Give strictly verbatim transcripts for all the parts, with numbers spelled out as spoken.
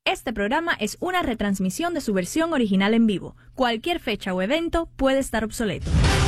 Este programa es una retransmisión de su versión original en vivo. Cualquier fecha o evento puede estar obsoleto.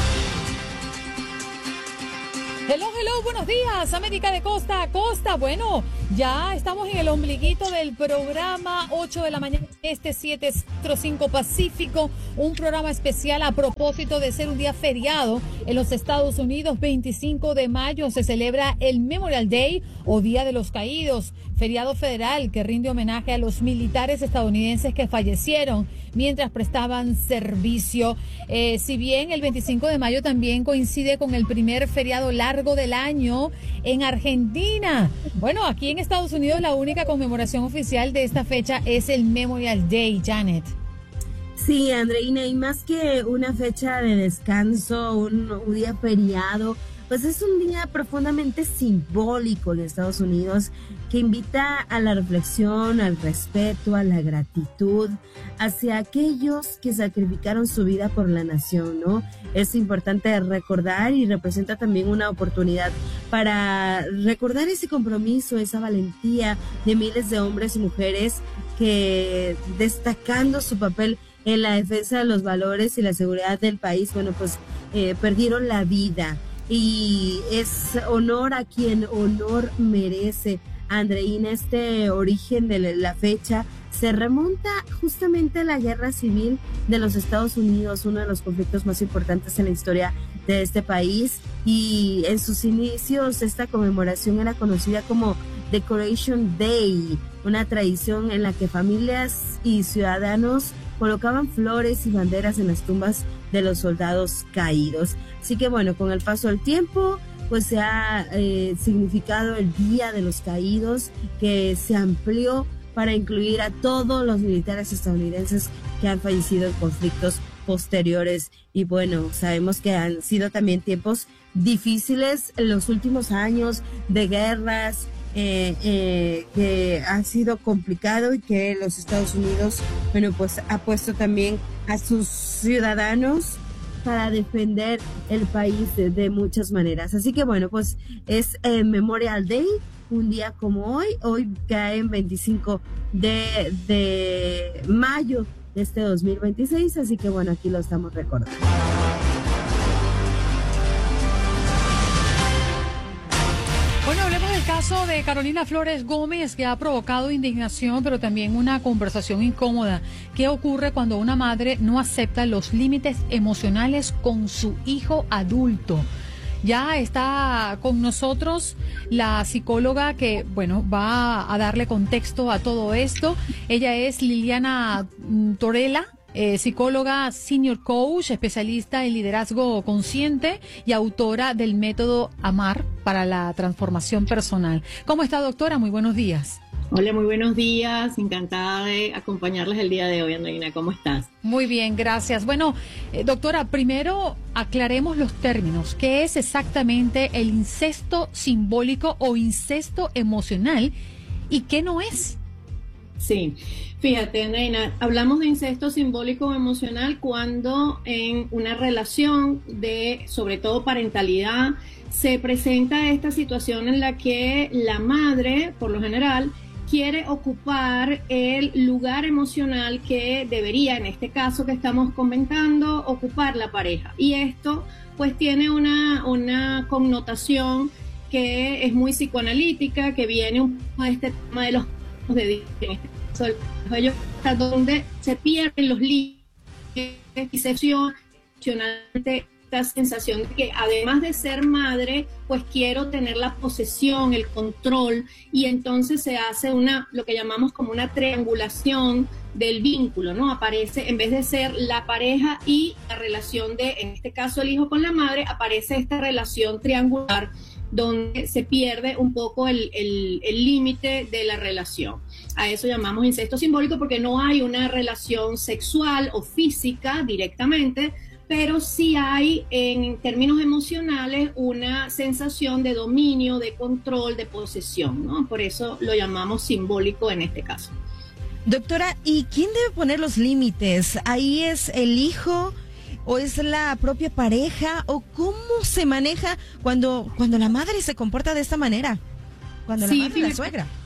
Hello, hello, buenos días, América de costa a costa. Bueno, ya estamos en el ombliguito del programa, ocho de la mañana, este siete cero cinco Pacífico, un programa especial a propósito de ser un día feriado en los Estados Unidos. Veinticinco de mayo se celebra el Memorial Day o Día de los Caídos, feriado federal que rinde homenaje a los militares estadounidenses que fallecieron mientras prestaban servicio. Eh, si bien el veinticinco de mayo también coincide con el primer feriado largo del año en Argentina. Bueno, aquí en Estados Unidos la única conmemoración oficial de esta fecha es el Memorial Day, Janet. Sí, Andreina, y más que una fecha de descanso, un, un día feriado, pues es un día profundamente simbólico en Estados Unidos que invita a la reflexión, al respeto, a la gratitud hacia aquellos que sacrificaron su vida por la nación, ¿no? Es importante recordar y representa también una oportunidad para recordar ese compromiso, esa valentía de miles de hombres y mujeres que, destacando su papel en la defensa de los valores y la seguridad del país, bueno, pues eh, perdieron la vida. Y es honor a quien honor merece. Andreina, este origen de la fecha se remonta justamente a la guerra civil de los Estados Unidos, uno de los conflictos más importantes en la historia de este país, y en sus inicios esta conmemoración era conocida como Decoration Day, una tradición en la que familias y ciudadanos colocaban flores y banderas en las tumbas de los soldados caídos. Así que bueno, con el paso del tiempo, pues se ha eh, significado el Día de los Caídos, que se amplió para incluir a todos los militares estadounidenses que han fallecido en conflictos posteriores. Y bueno, sabemos que han sido también tiempos difíciles en los últimos años de guerras, Eh, eh, que ha sido complicado y que los Estados Unidos, bueno, pues ha puesto también a sus ciudadanos para defender el país de, de muchas maneras. Así que bueno, pues es eh, Memorial Day, un día como hoy, hoy cae en veinticinco de, de mayo de este dos mil veintiséis, así que bueno, aquí lo estamos recordando. Bueno, hablemos del caso de Carolina Flores Gómez, que ha provocado indignación, pero también una conversación incómoda. ¿Qué ocurre cuando una madre no acepta los límites emocionales con su hijo adulto? Ya está con nosotros la psicóloga que, bueno, va a darle contexto a todo esto. Ella es Liliana Torella. Eh, psicóloga, senior coach, especialista en liderazgo consciente y autora del método AMAR para la transformación personal. ¿Cómo está, doctora? Muy buenos días. Hola, muy buenos días. Encantada de acompañarles el día de hoy, Andreina. ¿Cómo estás? Muy bien, gracias. Bueno, eh, doctora, primero aclaremos los términos. ¿Qué es exactamente el incesto simbólico o incesto emocional y qué no es? Sí, fíjate, Andreina, hablamos de incesto simbólico o emocional cuando en una relación de, sobre todo parentalidad, se presenta esta situación en la que la madre, por lo general, quiere ocupar el lugar emocional que debería, en este caso que estamos comentando, ocupar la pareja. Y esto pues tiene una, una connotación que es muy psicoanalítica, que viene un poco a este tema de los de en este caso el cuello, donde se pierden los límites y se emocionalmente esta sensación de que además de ser madre, pues quiero tener la posesión, el control, y entonces se hace una, lo que llamamos como una triangulación del vínculo, ¿no? Aparece, en vez de ser la pareja y la relación de, en este caso el hijo con la madre, aparece esta relación triangular donde se pierde un poco el límite de la relación. A eso llamamos incesto simbólico porque no hay una relación sexual o física directamente, pero sí hay en términos emocionales una sensación de dominio, de control, de posesión, ¿no? Por eso lo llamamos simbólico en este caso. Doctora, ¿y quién debe poner los límites? ¿Ahí es el hijo o es la propia pareja? ¿O cómo se maneja cuando, cuando la madre se comporta de esta manera? Cuando sí, la madre fíjate, la suegra.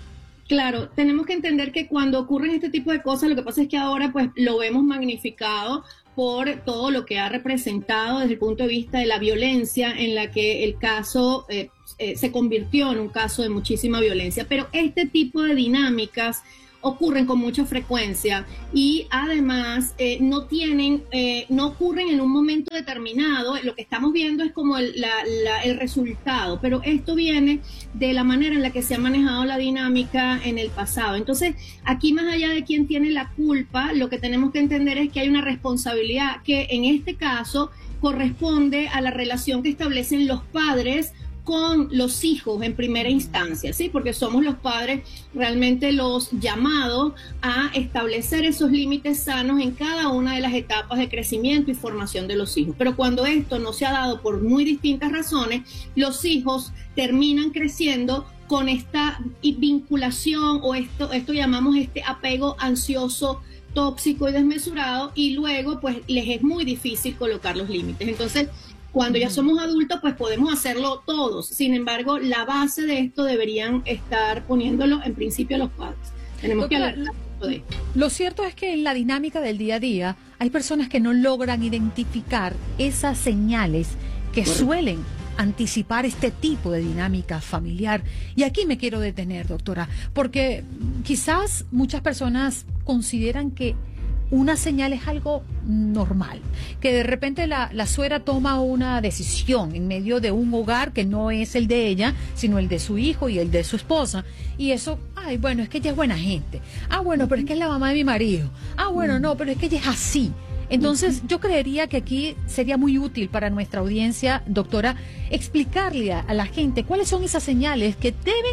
Claro, tenemos que entender que cuando ocurren este tipo de cosas, lo que pasa es que ahora pues lo vemos magnificado por todo lo que ha representado desde el punto de vista de la violencia en la que el caso eh, eh, se convirtió en un caso de muchísima violencia. Pero este tipo de dinámicas ocurren con mucha frecuencia y además eh, no tienen, eh, no ocurren en un momento determinado. Lo que estamos viendo es como el, la, la, el resultado, pero esto viene de la manera en la que se ha manejado la dinámica en el pasado. Entonces, aquí más allá de quién tiene la culpa, lo que tenemos que entender es que hay una responsabilidad que en este caso corresponde a la relación que establecen los padres con los hijos en primera instancia, ¿sí? Porque somos los padres realmente los llamados a establecer esos límites sanos en cada una de las etapas de crecimiento y formación de los hijos. Pero cuando esto no se ha dado por muy distintas razones, los hijos terminan creciendo con esta vinculación o esto, esto llamamos este apego ansioso, tóxico y desmesurado, y luego pues les es muy difícil colocar los límites. Entonces, cuando ya somos adultos, pues podemos hacerlo todos. Sin embargo, la base de esto deberían estar poniéndolo en principio los padres. Tenemos Doctora, que hablar de esto. Lo cierto es que en la dinámica del día a día hay personas que no logran identificar esas señales que Correcto. Suelen anticipar este tipo de dinámica familiar. Y aquí me quiero detener, doctora, porque quizás muchas personas consideran que una señal es algo normal, que de repente la, la suegra toma una decisión en medio de un hogar que no es el de ella, sino el de su hijo y el de su esposa, y eso, ay, bueno, es que ella es buena gente, ah, bueno, pero es que es la mamá de mi marido, ah, bueno, no, pero es que ella es así. Entonces, yo creería que aquí sería muy útil para nuestra audiencia, doctora, explicarle a, a la gente cuáles son esas señales que deben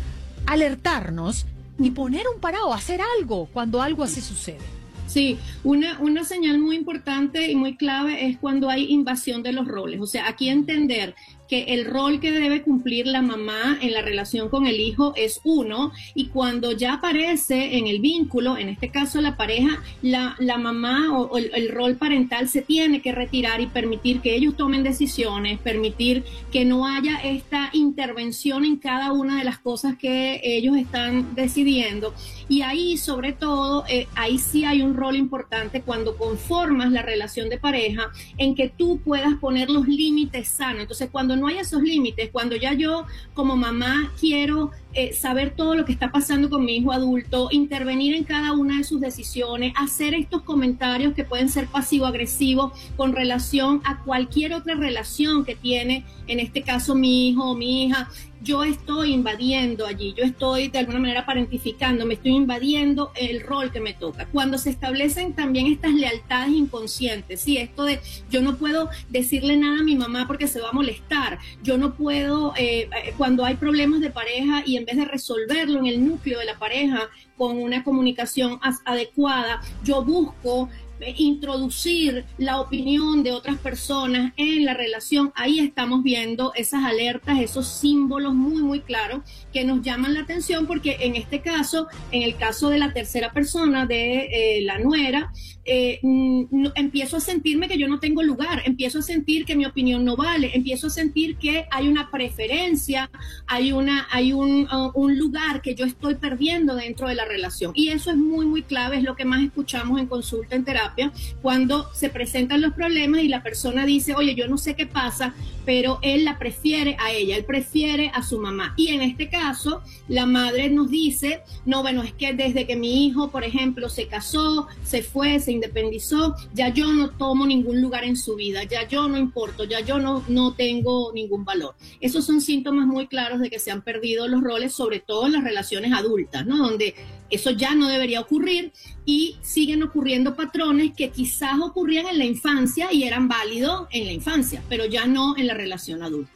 alertarnos y poner un parado, hacer algo cuando algo así sucede. Sí, una, una señal muy importante y muy clave es cuando hay invasión de los roles. O sea, aquí entender que el rol que debe cumplir la mamá en la relación con el hijo es uno, y cuando ya aparece en el vínculo, en este caso la pareja, la, la mamá o, o el, el rol parental se tiene que retirar y permitir que ellos tomen decisiones, permitir que no haya esta intervención en cada una de las cosas que ellos están decidiendo. Y ahí, sobre todo, eh, ahí sí hay un rol importante cuando conformas la relación de pareja en que tú puedas poner los límites sanos. Entonces, cuando no hay esos límites, cuando ya yo como mamá quiero eh, saber todo lo que está pasando con mi hijo adulto, intervenir en cada una de sus decisiones, hacer estos comentarios que pueden ser pasivo-agresivos con relación a cualquier otra relación que tiene, en este caso mi hijo o mi hija, yo estoy invadiendo allí, yo estoy de alguna manera parentificando, me estoy invadiendo el rol que me toca. Cuando se establecen también estas lealtades inconscientes, ¿sí? Esto de yo no puedo decirle nada a mi mamá porque se va a molestar, yo no puedo, eh, cuando hay problemas de pareja y en vez de resolverlo en el núcleo de la pareja con una comunicación adecuada, yo busco introducir la opinión de otras personas en la relación. Ahí estamos viendo esas alertas, esos símbolos muy muy claros que nos llaman la atención, porque en este caso, en el caso de la tercera persona, de eh, la nuera, eh, no, empiezo a sentirme que yo no tengo lugar, empiezo a sentir que mi opinión no vale, empiezo a sentir que hay una preferencia, hay una hay un, uh, un lugar que yo estoy perdiendo dentro de la relación, y eso es muy muy clave, es lo que más escuchamos en consulta, en terapia, cuando se presentan los problemas y la persona dice, oye, yo no sé qué pasa, pero él la prefiere a ella, él prefiere a su mamá. Y en este caso, la madre nos dice, no, bueno, es que desde que mi hijo, por ejemplo, se casó, se fue, se independizó, ya yo no tomo ningún lugar en su vida, ya yo no importo, ya yo no, no tengo ningún valor. Esos son síntomas muy claros de que se han perdido los roles, sobre todo en las relaciones adultas, ¿no? Donde eso ya no debería ocurrir y siguen ocurriendo patrones que quizás ocurrían en la infancia y eran válidos en la infancia, pero ya no en la relación adulta.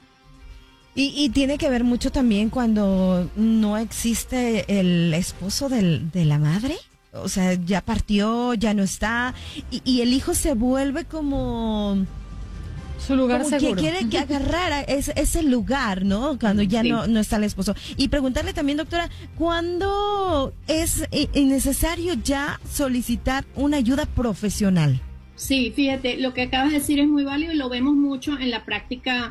Y, y tiene que ver mucho también cuando no existe el esposo del, de la madre. O sea, ya partió, ya no está, y, y el hijo se vuelve como su lugar como seguro. Que quiere que agarrar ese, ese lugar, ¿no? Cuando ya sí. no, no está el esposo. Y preguntarle también, doctora, ¿cuándo es necesario ya solicitar una ayuda profesional? Sí, fíjate, lo que acabas de decir es muy válido y lo vemos mucho en la práctica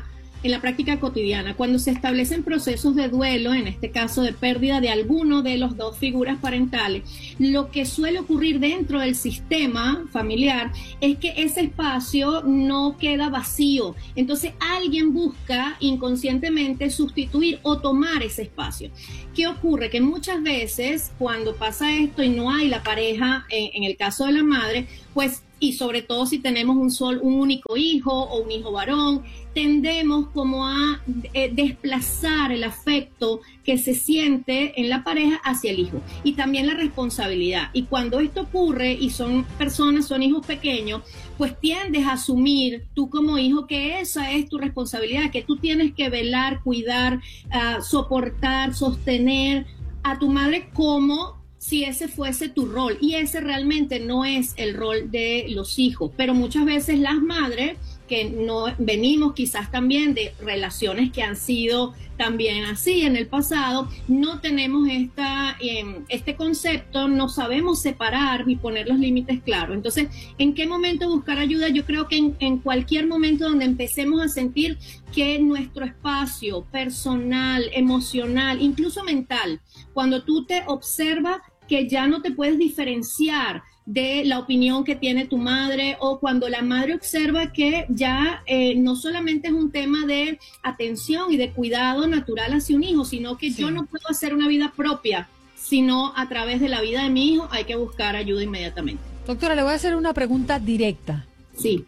en la práctica cotidiana. Cuando se establecen procesos de duelo, en este caso de pérdida de alguno de los dos figuras parentales, lo que suele ocurrir dentro del sistema familiar es que ese espacio no queda vacío. Entonces alguien busca inconscientemente sustituir o tomar ese espacio. ¿Qué ocurre? Que muchas veces cuando pasa esto y no hay la pareja, en, en el caso de la madre, pues, y sobre todo si tenemos un, sol, un único hijo o un hijo varón, tendemos como a eh, desplazar el afecto que se siente en la pareja hacia el hijo y también la responsabilidad. Y cuando esto ocurre y son personas, son hijos pequeños, pues tiendes a asumir tú como hijo que esa es tu responsabilidad, que tú tienes que velar, cuidar, uh, soportar, sostener a tu madre como si ese fuese tu rol, y ese realmente no es el rol de los hijos. Pero muchas veces las madres, que no venimos quizás también de relaciones que han sido también así en el pasado, no tenemos esta, eh, este concepto, no sabemos separar y poner los límites claros. Entonces, ¿en qué momento buscar ayuda? Yo creo que en, en cualquier momento donde empecemos a sentir que nuestro espacio personal, emocional, incluso mental, cuando tú te observas que ya no te puedes diferenciar de la opinión que tiene tu madre, o cuando la madre observa que ya eh, no solamente es un tema de atención y de cuidado natural hacia un hijo, sino que sí, yo no puedo hacer una vida propia, sino a través de la vida de mi hijo, hay que buscar ayuda inmediatamente. Doctora, le voy a hacer una pregunta directa. Sí.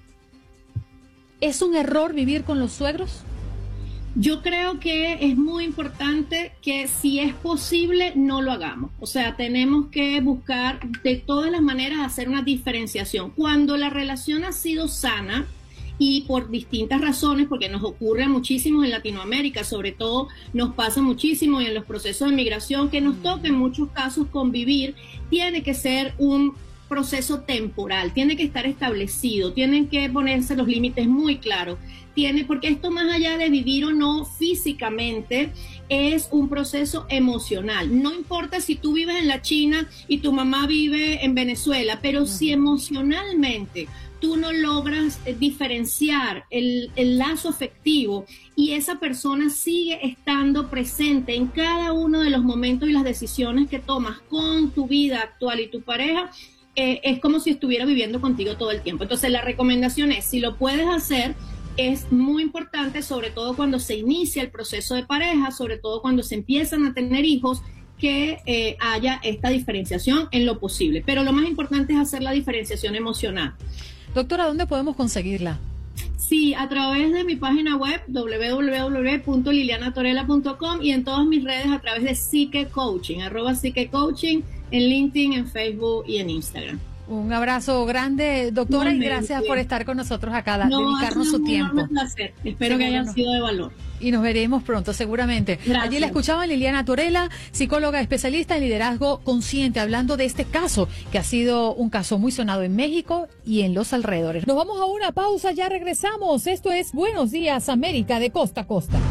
¿Es un error vivir con los suegros? Yo creo que es muy importante que si es posible no lo hagamos. O sea, tenemos que buscar de todas las maneras hacer una diferenciación. Cuando la relación ha sido sana y por distintas razones, porque nos ocurre muchísimo en Latinoamérica, sobre todo nos pasa muchísimo en los procesos de migración, que nos toca en muchos casos convivir, tiene que ser un proceso temporal, tiene que estar establecido, tienen que ponerse los límites muy claros, tiene, porque esto más allá de vivir o no físicamente, es un proceso emocional. No importa si tú vives en la China y tu mamá vive en Venezuela, pero uh-huh. si emocionalmente tú no logras eh, diferenciar el, el lazo afectivo y esa persona sigue estando presente en cada uno de los momentos y las decisiones que tomas con tu vida actual y tu pareja, eh, es como si estuviera viviendo contigo todo el tiempo. Entonces la recomendación es, si lo puedes hacer, es muy importante, sobre todo cuando se inicia el proceso de pareja, sobre todo cuando se empiezan a tener hijos, que eh, haya esta diferenciación en lo posible. Pero lo más importante es hacer la diferenciación emocional. Doctora, ¿dónde podemos conseguirla? Sí, a través de mi página web doble u doble u doble u punto liliana torella punto com y en todas mis redes a través de Psique Coaching, arroba Psique Coaching, en LinkedIn, en Facebook y en Instagram. Un abrazo grande, doctora, y gracias por estar con nosotros acá, no, dedicarnos su tiempo. Un placer. Espero Seguro que hayan no. sido de valor. Y nos veremos pronto, seguramente. Gracias. Allí la escuchaban Liliana Torella, psicóloga especialista en liderazgo consciente, hablando de este caso, que ha sido un caso muy sonado en México y en los alrededores. Nos vamos a una pausa, ya regresamos. Esto es Buenos Días, América, de costa a costa.